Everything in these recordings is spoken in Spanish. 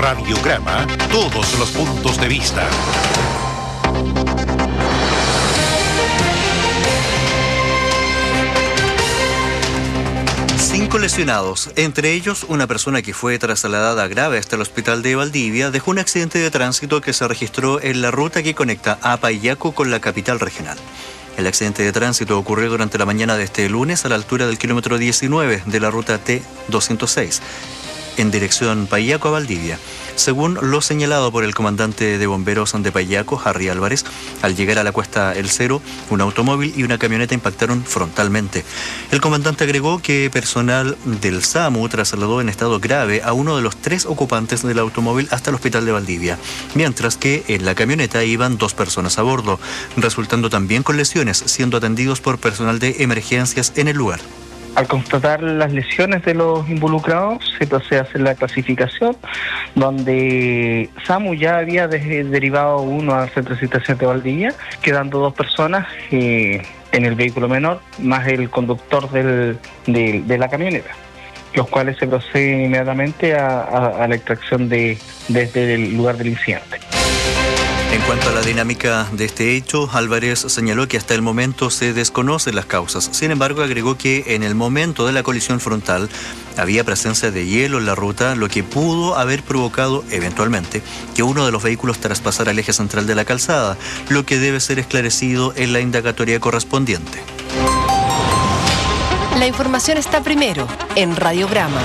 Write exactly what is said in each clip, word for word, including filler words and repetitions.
Radiograma, todos los puntos de vista. Cinco lesionados, entre ellos una persona que fue trasladada grave hasta el hospital de Valdivia, dejó un accidente de tránsito que se registró en la ruta que conecta a Payaco con la capital regional. El accidente de tránsito ocurrió durante la mañana de este lunes a la altura del kilómetro diecinueve de la ruta T doscientos seis, en dirección Payaco a Valdivia. Según lo señalado por el comandante de bomberos de Payaco, Harry Álvarez, al llegar a la cuesta El Cero, un automóvil y una camioneta impactaron frontalmente. El comandante agregó que personal del SAMU trasladó en estado grave a uno de los tres ocupantes del automóvil hasta el hospital de Valdivia, mientras que en la camioneta iban dos personas a bordo, resultando también con lesiones, siendo atendidos por personal de emergencias en el lugar. Al constatar las lesiones de los involucrados, se procede a hacer la clasificación, donde SAMU ya había de- derivado uno al centro de asistencia de Valdivia, quedando dos personas eh, en el vehículo menor, más el conductor del, de, de la camioneta, los cuales se procede inmediatamente a, a, a la extracción de, desde el lugar del incidente. En cuanto a la dinámica de este hecho, Álvarez señaló que hasta el momento se desconocen las causas. Sin embargo, agregó que en el momento de la colisión frontal había presencia de hielo en la ruta, lo que pudo haber provocado eventualmente que uno de los vehículos traspasara el eje central de la calzada, lo que debe ser esclarecido en la indagatoria correspondiente. La información está primero en Radiograma.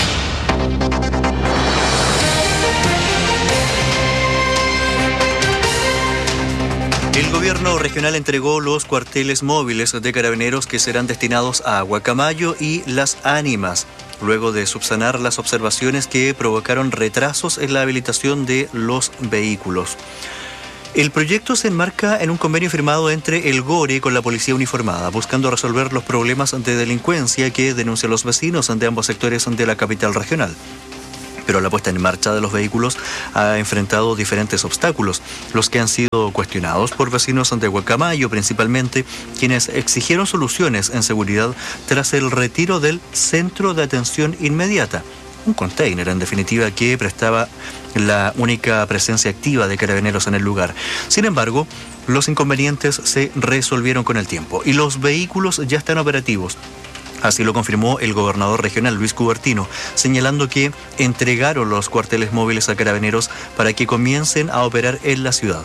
El gobierno regional entregó los cuarteles móviles de carabineros que serán destinados a Guacamayo y Las Ánimas, luego de subsanar las observaciones que provocaron retrasos en la habilitación de los vehículos. El proyecto se enmarca en un convenio firmado entre el GORE con la policía uniformada, buscando resolver los problemas de delincuencia que denuncian los vecinos de ambos sectores de la capital regional. Pero la puesta en marcha de los vehículos ha enfrentado diferentes obstáculos, los que han sido cuestionados por vecinos de Guacamayo principalmente, quienes exigieron soluciones en seguridad tras el retiro del Centro de Atención Inmediata, un container en definitiva que prestaba la única presencia activa de carabineros en el lugar. Sin embargo, los inconvenientes se resolvieron con el tiempo y los vehículos ya están operativos. Así lo confirmó el gobernador regional Luis Cubertino, señalando que entregaron los cuarteles móviles a carabineros para que comiencen a operar en la ciudad.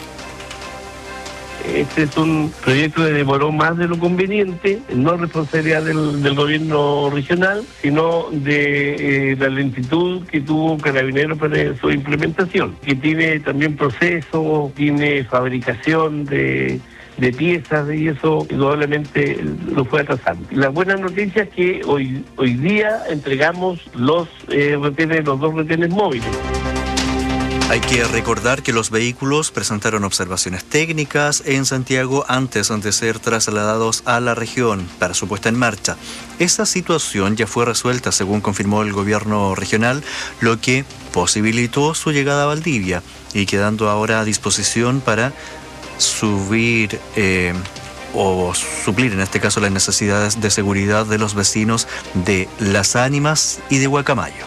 Este es un proyecto que demoró más de lo conveniente, no responsabilidad del, del gobierno regional, sino de eh, la lentitud que tuvo Carabineros para su implementación, que tiene también proceso, tiene fabricación de... de piezas y eso indudablemente lo fue atrasando. La buena noticia es que hoy hoy día entregamos los eh, retenes, los dos retenes móviles. Hay que recordar que los vehículos presentaron observaciones técnicas en Santiago antes de ser trasladados a la región para su puesta en marcha. Esa situación ya fue resuelta, según confirmó el gobierno regional, lo que posibilitó su llegada a Valdivia y quedando ahora a disposición para subir eh, o suplir en este caso las necesidades de seguridad de los vecinos de Las Ánimas y de Guacamayo.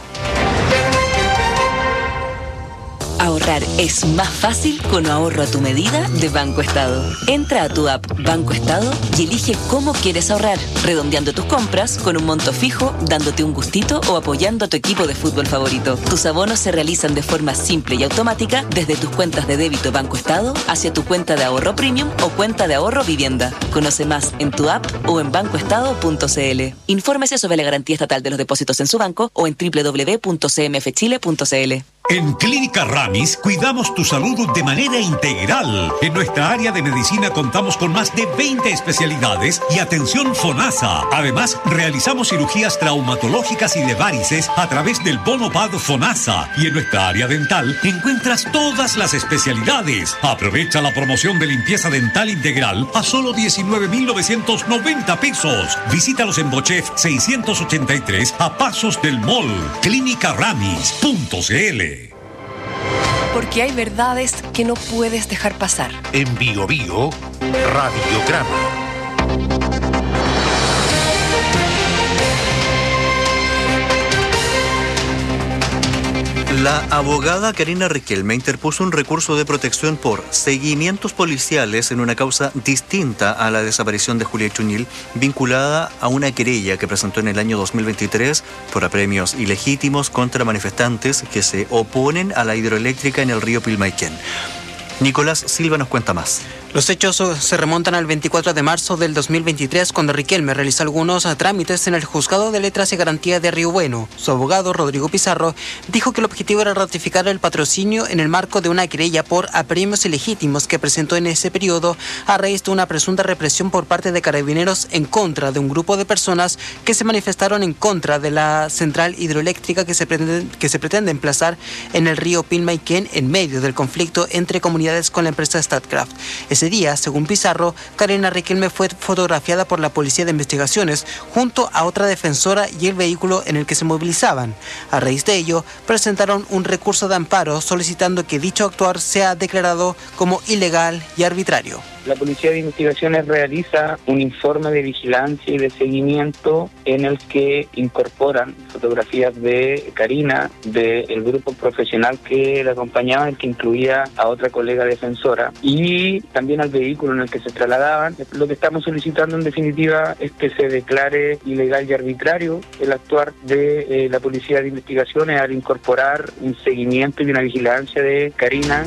Ahorrar es más fácil con ahorro a tu medida de Banco Estado. Entra a tu app Banco Estado y elige cómo quieres ahorrar, redondeando tus compras con un monto fijo, dándote un gustito o apoyando a tu equipo de fútbol favorito. Tus abonos se realizan de forma simple y automática desde tus cuentas de débito Banco Estado hacia tu cuenta de ahorro premium o cuenta de ahorro vivienda. Conoce más en tu app o en banco estado punto c l. Infórmese sobre la garantía estatal de los depósitos en su banco o en doble u doble u doble u punto c m f chile punto c l. En Clínica Ramis cuidamos tu salud de manera integral. En nuestra área de medicina contamos con más de veinte especialidades y atención FONASA. Además, realizamos cirugías traumatológicas y de varices a través del bono P A D FONASA. Y en nuestra área dental encuentras todas las especialidades. Aprovecha la promoción de limpieza dental integral a solo diecinueve mil novecientos noventa pesos. Visítalos en Bochef seiscientos ochenta y tres a pasos del mall. Clínica Ramis punto c l. Porque hay verdades que no puedes dejar pasar. En Bio Bio, Radiograma. La abogada Karina Riquelme interpuso un recurso de protección por seguimientos policiales en una causa distinta a la desaparición de Julia Chuñil, vinculada a una querella que presentó en el año dos mil veintitrés por apremios ilegítimos contra manifestantes que se oponen a la hidroeléctrica en el río Pilmaiquén. Nicolás Silva nos cuenta más. Los hechos se remontan al veinticuatro de marzo del dos mil veintitrés, cuando Riquelme realizó algunos trámites en el Juzgado de Letras y Garantía de Río Bueno. Su abogado, Rodrigo Pizarro, dijo que el objetivo era ratificar el patrocinio en el marco de una querella por apremios ilegítimos que presentó en ese periodo a raíz de una presunta represión por parte de carabineros en contra de un grupo de personas que se manifestaron en contra de la central hidroeléctrica que se pretende, que se pretende emplazar en el río Pilmaiquén en medio del conflicto entre comunidades con la empresa Statkraft. Ese día, según Pizarro, Karina Riquelme fue fotografiada por la Policía de Investigaciones junto a otra defensora y el vehículo en el que se movilizaban. A raíz de ello, presentaron un recurso de amparo solicitando que dicho actuar sea declarado como ilegal y arbitrario. La Policía de Investigaciones realiza un informe de vigilancia y de seguimiento en el que incorporan fotografías de Karina, del grupo profesional que la acompañaba, el que incluía a otra colega defensora, y también al vehículo en el que se trasladaban. Lo que estamos solicitando en definitiva es que se declare ilegal y arbitrario el actuar de eh, la Policía de Investigaciones al incorporar un seguimiento y una vigilancia de Karina.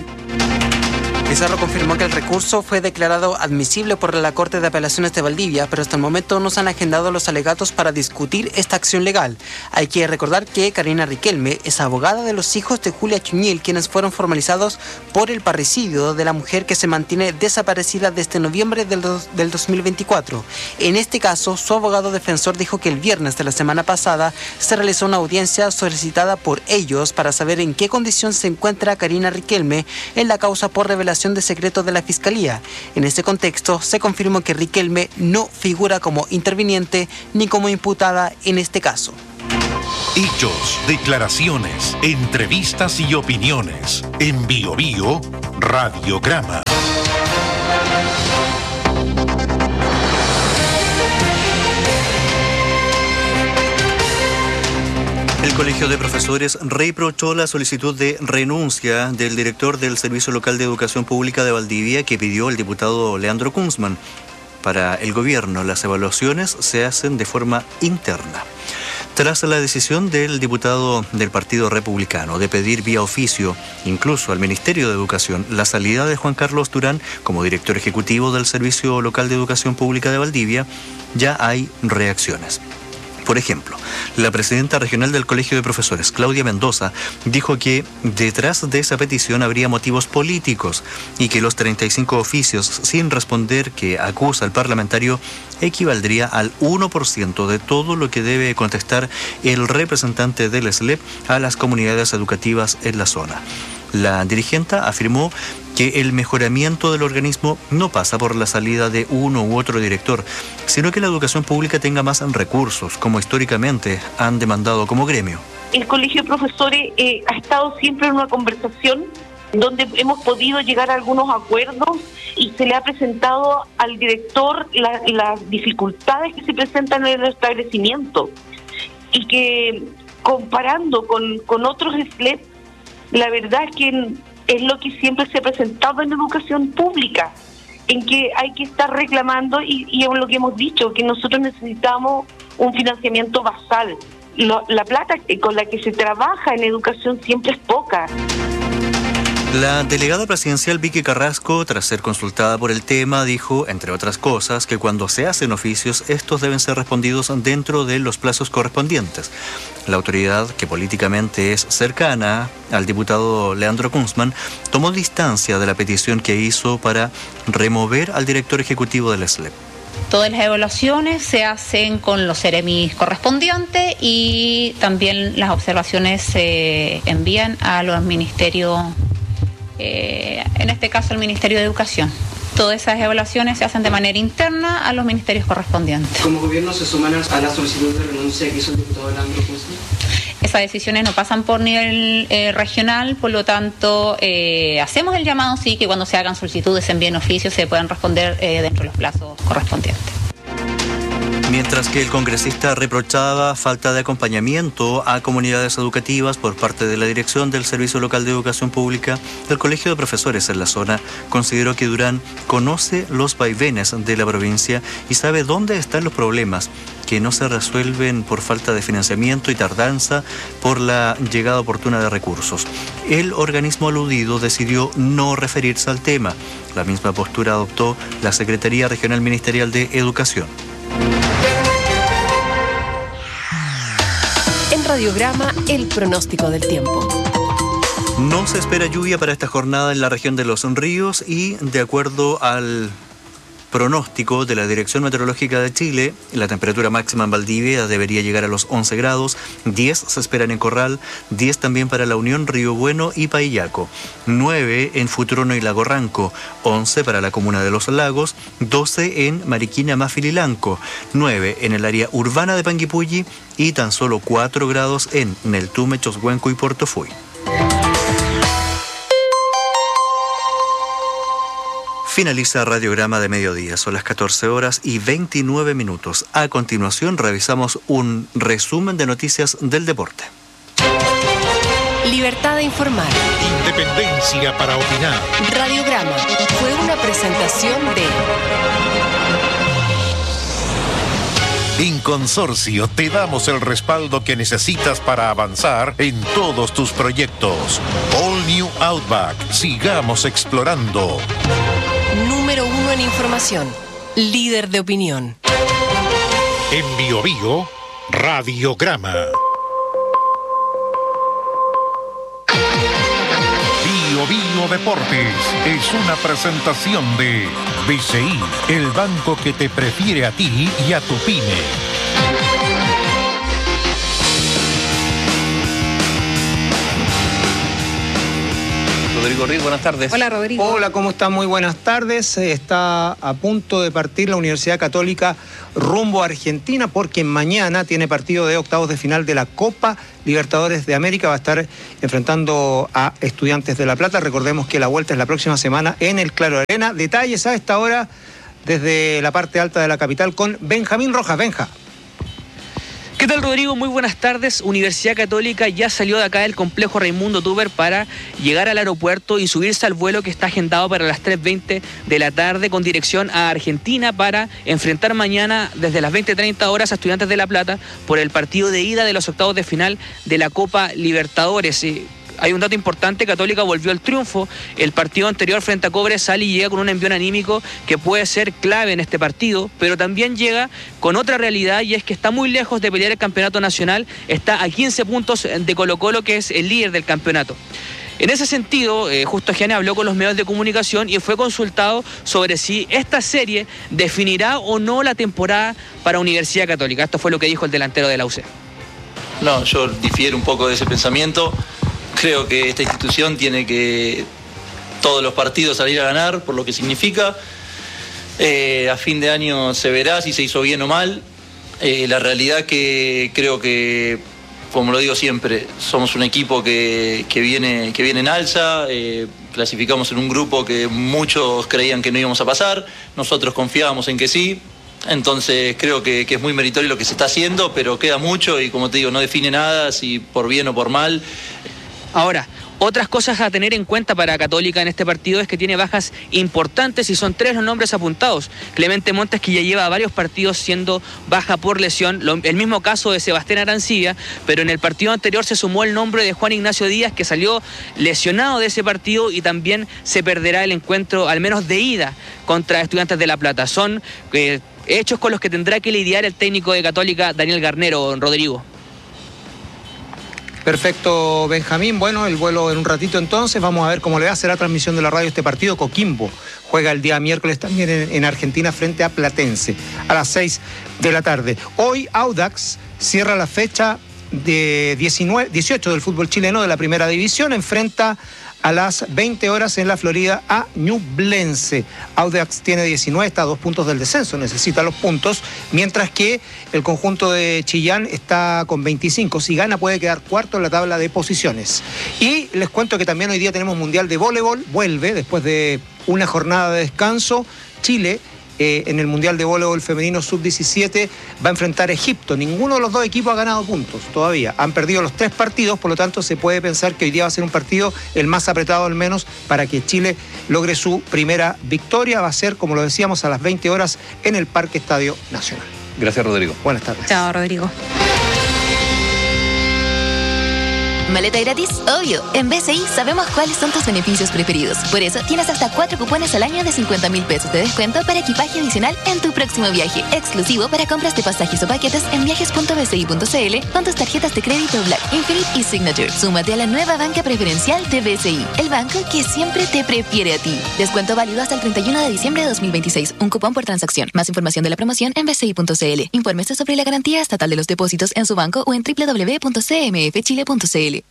Pizarro confirmó que el recurso fue declarado admisible por la Corte de Apelaciones de Valdivia, pero hasta el momento no se han agendado los alegatos para discutir esta acción legal. Hay que recordar que Karina Riquelme es abogada de los hijos de Julia Chuñil, quienes fueron formalizados por el parricidio de la mujer que se mantiene desaparecida desde noviembre del, dos, del dos mil veinticuatro. En este caso, su abogado defensor dijo que el viernes de la semana pasada se realizó una audiencia solicitada por ellos para saber en qué condición se encuentra Karina Riquelme en la causa por revelación de secreto de la Fiscalía. En este contexto, se confirmó que Riquelme no figura como interviniente ni como imputada en este caso. Hechos, declaraciones, entrevistas y opiniones. En Bio Bio, Radiograma. El Colegio de Profesores reprochó la solicitud de renuncia del director del Servicio Local de Educación Pública de Valdivia que pidió el diputado Leandro Kunzman. Para el gobierno, las evaluaciones se hacen de forma interna. Tras la decisión del diputado del Partido Republicano de pedir vía oficio, incluso al Ministerio de Educación, la salida de Juan Carlos Durán como director ejecutivo del Servicio Local de Educación Pública de Valdivia, ya hay reacciones. Por ejemplo, la presidenta regional del Colegio de Profesores, Claudia Mendoza, dijo que detrás de esa petición habría motivos políticos y que los treinta y cinco oficios sin responder que acusa el parlamentario equivaldría al uno por ciento de todo lo que debe contestar el representante del S L E P a las comunidades educativas en la zona. La dirigente afirmó que el mejoramiento del organismo no pasa por la salida de uno u otro director, sino que la educación pública tenga más recursos, como históricamente han demandado como gremio. El Colegio de Profesores eh, ha estado siempre en una conversación donde hemos podido llegar a algunos acuerdos y se le ha presentado al director la, las dificultades que se presentan en el establecimiento y que comparando con, con otros S L E P, la verdad es que es lo que siempre se ha presentado en educación pública, en que hay que estar reclamando y, y es lo que hemos dicho, que nosotros necesitamos un financiamiento basal. Lo, la plata con la que se trabaja en educación siempre es poca. La delegada presidencial Vicky Carrasco, tras ser consultada por el tema, dijo, entre otras cosas, que cuando se hacen oficios, estos deben ser respondidos dentro de los plazos correspondientes. La autoridad, que políticamente es cercana al diputado Leandro Kunzman, tomó distancia de la petición que hizo para remover al director ejecutivo del S L E P. Todas las evaluaciones se hacen con los seremis correspondientes y también las observaciones se envían a los ministerios, eh, en este caso al Ministerio de Educación. Todas esas evaluaciones se hacen de manera interna a los ministerios correspondientes. ¿Como gobierno se suman a la solicitud de renuncia que hizo el diputado Leandro Kunzman? Esas decisiones no pasan por nivel eh, regional, por lo tanto eh, hacemos el llamado, sí, que cuando se hagan solicitudes, se envíen oficios, se puedan responder eh, dentro de los plazos correspondientes. Mientras que el congresista reprochaba falta de acompañamiento a comunidades educativas por parte de la dirección del Servicio Local de Educación Pública, el Colegio de Profesores en la zona consideró que Durán conoce los vaivenes de la provincia y sabe dónde están los problemas, que no se resuelven por falta de financiamiento y tardanza por la llegada oportuna de recursos. El organismo aludido decidió no referirse al tema. La misma postura adoptó la Secretaría Regional Ministerial de Educación. En Radiograma, el pronóstico del tiempo. No se espera lluvia para esta jornada en la región de Los Ríos y, de acuerdo al pronóstico de la Dirección Meteorológica de Chile, la temperatura máxima en Valdivia debería llegar a los once grados, diez se esperan en Corral, diez también para La Unión, Río Bueno y Paillaco, nueve en Futrono y Lago Ranco, once para la comuna de Los Lagos, doce en Mariquina, Mafil y Lanco, nueve en el área urbana de Panguipulli y tan solo cuatro grados en Neltume, Choshuenco y Portofuy. Finaliza Radiograma de Mediodía, son las catorce horas y veintinueve minutos. A continuación revisamos un resumen de noticias del deporte. Libertad de informar. Independencia para opinar. Radiograma fue una presentación de... En Consorcio te damos el respaldo que necesitas para avanzar en todos tus proyectos. All New Outback, sigamos explorando. Número uno en información, líder de opinión. En Bio Bio, Radiograma. Bio Bio Deportes es una presentación de B C I, el banco que te prefiere a ti y a tu pyme. Rodrigo Riz, buenas tardes. Hola, Rodrigo. Hola, ¿cómo están? Muy buenas tardes. Está a punto de partir la Universidad Católica rumbo a Argentina porque mañana tiene partido de octavos de final de la Copa Libertadores de América. Va a estar enfrentando a Estudiantes de La Plata. Recordemos que la vuelta es la próxima semana en el Claro Arena. Detalles a esta hora desde la parte alta de la capital con Benjamín Rojas. Benja. ¿Qué tal, Rodrigo? Muy buenas tardes. Universidad Católica ya salió de acá del complejo Raimundo Tuber para llegar al aeropuerto y subirse al vuelo que está agendado para las tres veinte de la tarde con dirección a Argentina para enfrentar mañana desde las veinte treinta horas a Estudiantes de La Plata por el partido de ida de los octavos de final de la Copa Libertadores. Hay un dato importante, Católica volvió al triunfo. El partido anterior frente a Cobresal y llega con un envión anímico que puede ser clave en este partido, pero también llega con otra realidad y es que está muy lejos de pelear el campeonato nacional, está a quince puntos de Colo-Colo, que es el líder del campeonato. En ese sentido, eh, Justo Giane habló con los medios de comunicación y fue consultado sobre si esta serie definirá o no la temporada para Universidad Católica. Esto fue lo que dijo el delantero de la U C. No, yo difiero un poco de ese pensamiento. Creo que esta institución tiene que todos los partidos salir a ganar, por lo que significa. Eh, a fin de año se verá si se hizo bien o mal. Eh, la realidad que creo que, como lo digo siempre, somos un equipo que, que, viene, que viene en alza. Eh, clasificamos en un grupo que muchos creían que no íbamos a pasar. Nosotros confiábamos en que sí. Entonces creo que, que es muy meritorio lo que se está haciendo, pero queda mucho y, como te digo, no define nada, si por bien o por mal. Ahora, otras cosas a tener en cuenta para Católica en este partido es que tiene bajas importantes y son tres los nombres apuntados. Clemente Montes, que ya lleva varios partidos siendo baja por lesión, lo, el mismo caso de Sebastián Arancibia, pero en el partido anterior se sumó el nombre de Juan Ignacio Díaz, que salió lesionado de ese partido y también se perderá el encuentro, al menos de ida, contra Estudiantes de La Plata. Son eh, hechos con los que tendrá que lidiar el técnico de Católica, Daniel Garnero. Rodrigo. Perfecto, Benjamín. Bueno, el vuelo en un ratito entonces. Vamos a ver cómo le va a hacer la transmisión de la radio este partido. Coquimbo juega el día miércoles también en, en Argentina frente a Platense a las seis de la tarde. Hoy Audax cierra la fecha de diecinueve, dieciocho del fútbol chileno de la primera división. Enfrenta a las veinte horas en la Florida a Ñublense. Audax tiene diecinueve, está a dos puntos del descenso, necesita los puntos, mientras que el conjunto de Chillán está con veinticinco. Si gana puede quedar cuarto en la tabla de posiciones. Y les cuento que también hoy día tenemos Mundial de Voleibol, vuelve después de una jornada de descanso. Chile eh, en el Mundial de Voleibol Femenino sub diecisiete va a enfrentar a Egipto. Ninguno de los dos equipos ha ganado puntos todavía. Han perdido los tres partidos, por lo tanto se puede pensar que hoy día va a ser un partido el más apretado al menos para que Chile logre su primera victoria. Va a ser, como lo decíamos, a las veinte horas en el Parque Estadio Nacional. Gracias, Rodrigo. Buenas tardes. Chao, Rodrigo. ¿Maleta gratis? Obvio. En B C I sabemos cuáles son tus beneficios preferidos. Por eso tienes hasta cuatro cupones al año de cincuenta mil pesos de descuento para equipaje adicional en tu próximo viaje. Exclusivo para compras de pasajes o paquetes en viajes punto b c i punto c l con tus tarjetas de crédito Black, Infinite y Signature. Súmate a la nueva banca preferencial de B C I, el banco que siempre te prefiere a ti. Descuento válido hasta el treinta y uno de diciembre de dos mil veintiséis. Un cupón por transacción. Más información de la promoción en b c i punto c l. Infórmese sobre la garantía estatal de los depósitos en su banco o en w w w punto c m f chile punto c l.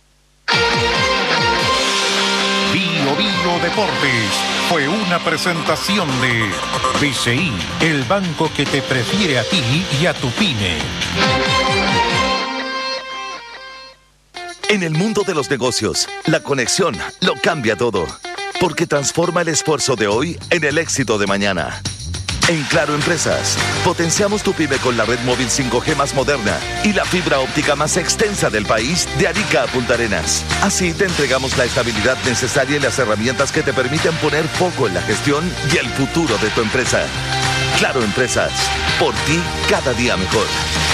Bio Bio Deportes fue una presentación de B C I, el banco que te prefiere a ti y a tu pyme. En el mundo de los negocios, la conexión lo cambia todo, porque transforma el esfuerzo de hoy en el éxito de mañana. En Claro Empresas, potenciamos tu pyme con la red móvil cinco G más moderna y la fibra óptica más extensa del país, de Arica a Punta Arenas. Así te entregamos la estabilidad necesaria y las herramientas que te permiten poner foco en la gestión y el futuro de tu empresa. Claro Empresas, por ti cada día mejor.